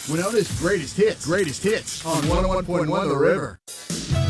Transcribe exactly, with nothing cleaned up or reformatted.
Winona's greatest hits. Greatest hits on one oh one point one The River.